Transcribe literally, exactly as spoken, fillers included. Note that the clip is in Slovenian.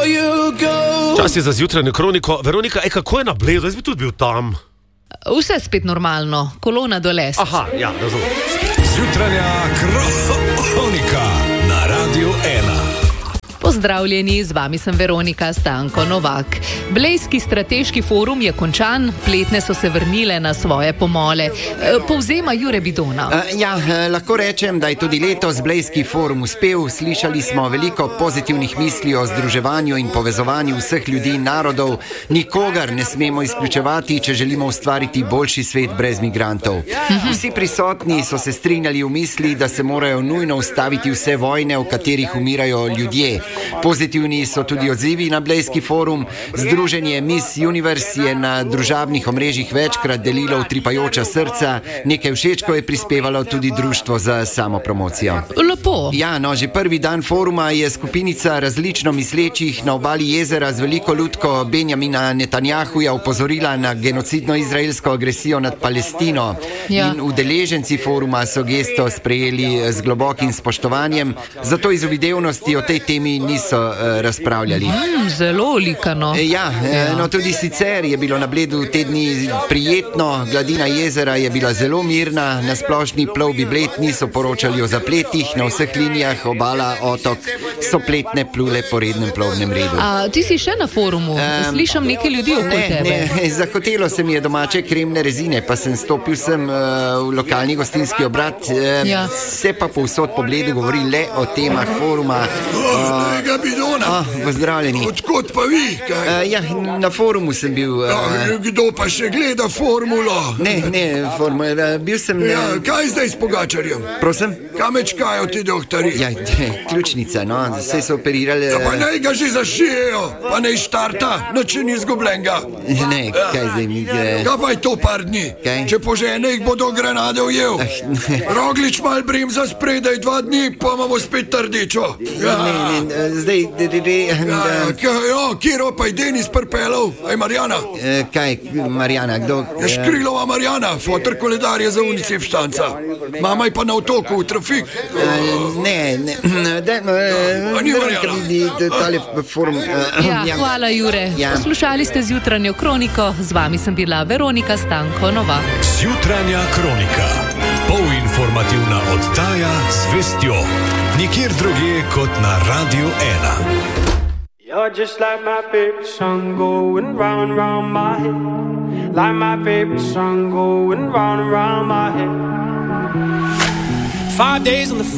Čas je za zjutranjo kroniko. Veronika, ej, kako je na Bledu? Jaz bi tudi bil tam. Vse spet normalno, kolona do Lesc. Aha, ja, razumem. Zjutranja kronika na Radiu ena. Pozdravljeni, z vami sem Veronika Stanko Novak. Blejski strateški forum je končan, pletne so se vrnile na svoje pomole. Povzema Jure Bidona. Uh, ja, lahko rečem, da je tudi letos Blejski forum uspel. Slišali smo veliko pozitivnih misli o združevanju in povezovanju vseh ljudi in narodov. Nikogar ne smemo izključevati, če želimo ustvariti boljši svet brez migrantov. Vsi prisotni so se strinjali v misli, da se morajo nujno ustaviti vse vojne, v katerih umirajo ljudje. Pozitivni so tudi odzivi na Blejski forum. Združenje Miss Universe je na družabnih omrežjih večkrat delilo utripajoča srca. Nekaj všečkov je prispevalo tudi društvo za samopromocijo. Lepo. Ja, no, že prvi dan foruma je skupinica različno mislečih na obali jezera z veliko lutko Benjamina Netanjahuja opozorila na genocidno izraelsko agresijo nad Palestino. Ja. In udeleženci foruma so gesto sprejeli z globokim spoštovanjem, zato iz uvidevnosti o tej temi niso uh, razpravljali. Mm, zelo likano. E, ja, ja. No tudi sicer je bilo na Bledu te dni prijetno, gladina jezera je bila zelo mirna, na splošni plovbi Bled niso poročali o zapletih, na vseh linijah obala, otok so pletne plule po rednem plovnem redu. A ti si še na forumu? Um, Slišam nekaj ljudi okoli tebe. Ne, zahotelo se mi je domače kremne rezine, pa sem stopil sem uh, v lokalni gostinski obrat, uh, ja. Se pa povsod po Bledu govori le o temah foruma. Uh, Bidona. Oh, pozdravljeni. Odkot pa vi? Uh, ja, na forumu sem bil. Uh, ja, kdo pa še gleda formulo? Ne, ne, formula. Bil sem. Ja, kaj zdaj s Pogačarjem? Prosim? Kam čakajo ti doktori? Ja, ključnica, no, vse so operirali. Ja, pa naj ga že zašijejo, pa naj štarta, način izgubljenega. Ne, kaj zdaj mi gre? Kaj pa je to par dni? Kaj? Če požene jih bodo granade ujel. Roglič mal brim za spredaj dva dni, pa imamo spet trdečo. Ja. Ne, ne, zdaj, de, de, ja, ja, kjero pa je Denis prpelov? Aj Marjana? E, kaj, Marjana, kdo? Ja, Škrilova Marjana, fotor koledar je za UNICEF štanca. Mama je pa na otoku v trafik. E, ne, ne, da, A ni Marjana? vidi, tale forum. Ja, ja. Hvala, Jure. Ja. Poslušali ste zjutranjo kroniko, z vami sem bila Veronika Stanko Novak. Zjutranja kronika. Polinformativna oddaja z vestjo. Nikjer drugje kot na Radiu ena. You're just like my favorite song going round and round my head. Like my favorite song going round and round my head. Five days on the